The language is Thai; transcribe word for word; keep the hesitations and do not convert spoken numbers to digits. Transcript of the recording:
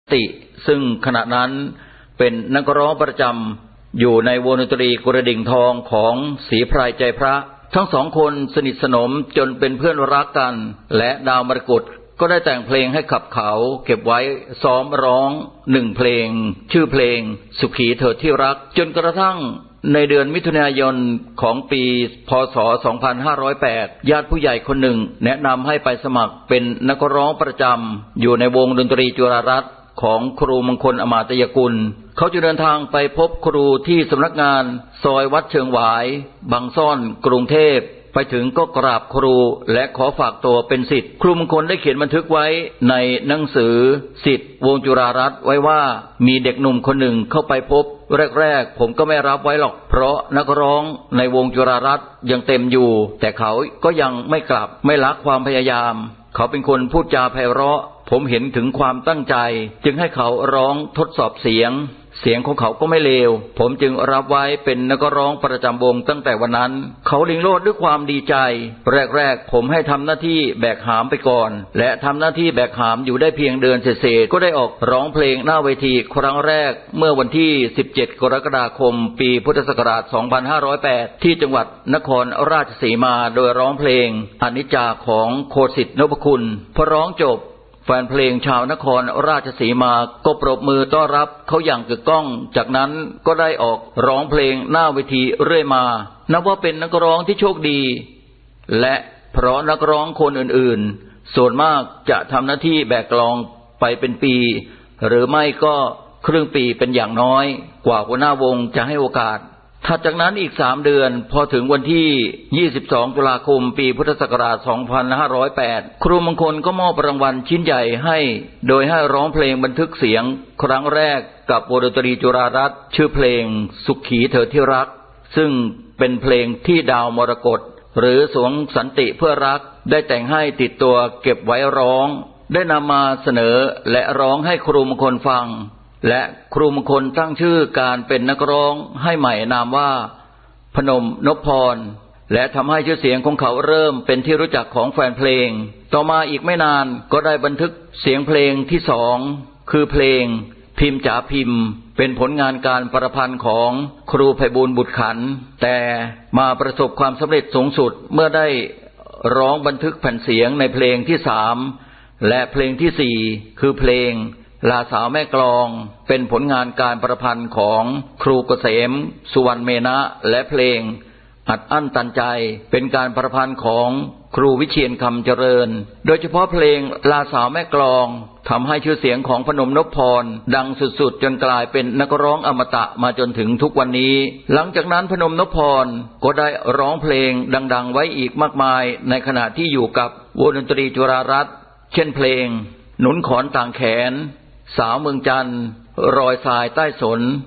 ติซึ่งขณะนั้นเป็นนักร้องประจำอยู่ในวงดนตรีกระดิ่งทองของศรีไพรใจพระทั้งสองคนสนิทสนมจนเป็นเพื่อนรักกันและดาวมรกตก็ได้แต่งเพลงให้ขับเขาเก็บไว้ซ้อมร้องหนึ่งเพลงชื่อเพลงสุขีเถิดที่รักจนกระทั่งในเดือนมิถุนายนของปีพ.ศ. สองพันห้าร้อยแปดญาติผู้ใหญ่คนหนึ่งแนะนำให้ไปสมัครเป็นนักร้องประจำอยู่ในวงดนตรีจุฬารัตน์ของครูมงคลอมาตยกุลเขาจะเดินทางไปพบครูที่สำนักงานซอยวัดเชิงหวายบางซ่อนกรุงเทพไปถึงก็กราบครูและขอฝากตัวเป็นศิษย์ครูมงคลได้เขียนบันทึกไว้ในหนังสือศิษย์วงจุฬารัตน์ไว้ว่ามีเด็กหนุ่มคนหนึ่งเข้าไปพบแรกๆผมก็ไม่รับไว้หรอกเพราะนักร้องในวงจุฬารัตน์ยังเต็มอยู่แต่เขาก็ยังไม่กลับไม่ละความพยายามเขาเป็นคนพูดจาไพเราะผมเห็นถึงความตั้งใจจึงให้เขาร้องทดสอบเสียงเสียงของเขาก็ไม่เลวผมจึงรับไว้เป็นนักร้องประจำวงตั้งแต่วันนั้นเขาลิงโลดด้วยความดีใจแรกๆผมให้ทำหน้าที่แบกหามไปก่อนและทำหน้าที่แบกหามอยู่ได้เพียงเดือนเศษๆก็ได้ออกร้องเพลงหน้าเวทีครั้งแรกเมื่อวันที่สิบเจ็ดกรกฎาคมปีพุทธศักราชสองพันห้าร้อยแปดที่จังหวัดนครราชสีมาโดยร้องเพลงอนิจจาของโคสิทธิ์นพคุณพอร้องจบแฟนเพลงชาวนครราชสีมาก็ปรบมือต้อนรับเขาอย่างกึกก้องจากนั้นก็ได้ออกร้องเพลงหน้าเวทีเรื่อยมานับว่าเป็นนักร้องที่โชคดีและเพราะนักร้องคนอื่นๆส่วนมากจะทำหน้าที่แบกกลองไปเป็นปีหรือไม่ก็ครึ่งปีเป็นอย่างน้อยกว่าหัวหน้าวงจะให้โอกาสถัดจากนั้นอีกสามเดือนพอถึงวันที่ยี่สิบสองตุลาคมปีพุทธศักราชสองพันห้าร้อยแปดครูมงคลก็มอบรางวัลชิ้นใหญ่ให้โดยให้ร้องเพลงบันทึกเสียงครั้งแรกกับวงดนตรีจุฬารัตน์ชื่อเพลงสุขีเถิดที่รักซึ่งเป็นเพลงที่ดาวมรกตหรือสวงสันติเพื่อรักได้แต่งให้ติดตัวเก็บไว้ร้องได้นำมาเสนอและร้องให้ครูมงคลฟังและครูมงคลตั้งชื่อการเป็นนักร้องให้ใหม่นามว่าพนมนพพรและทำให้ชื่อเสียงของเขาเริ่มเป็นที่รู้จักของแฟนเพลงต่อมาอีกไม่นานก็ได้บันทึกเสียงเพลงที่สองคือเพลงพิมพ์จ๋าพิมพ์เป็นผลงานการประพันธ์ของครูไพบูลย์บุตรขันธ์แต่มาประสบความสำเร็จสูงสุดเมื่อได้ร้องบันทึกแผ่นเสียงในเพลงที่สามและเพลงที่สี่คือเพลงลาสาวแม่กลองเป็นผลงานการประพันธ์ของครูเกษมสุวรรณเมนะและเพลงอัดอั้นตันใจเป็นการประพันธ์ของครูวิเชียรคำเจริญโดยเฉพาะเพลงลาสาวแม่กลองทำให้ชื่อเสียงของพนมนพพรดังสุดๆจนกลายเป็นนักร้องอมตะมาจนถึงทุกวันนี้หลังจากนั้นพนมนพพรก็ได้ร้องเพลงดังๆไว้อีกมากมายในขณะที่อยู่กับวงดนตรีจุฬารัตน์เช่นเพลงหนุนขอนต่างแขนสาวเมืองจันทร์รอยทรายใต้สน